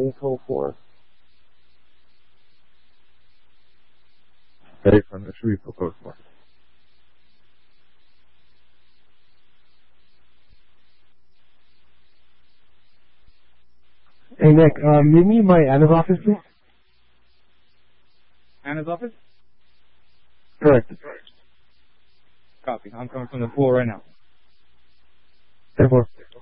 me code 4. Okay, so make sure you put code 4. Hey Nick, meet me in my Anna's office, please. Anna's office? Correct. Copy. I'm coming from the floor right now. 10-4.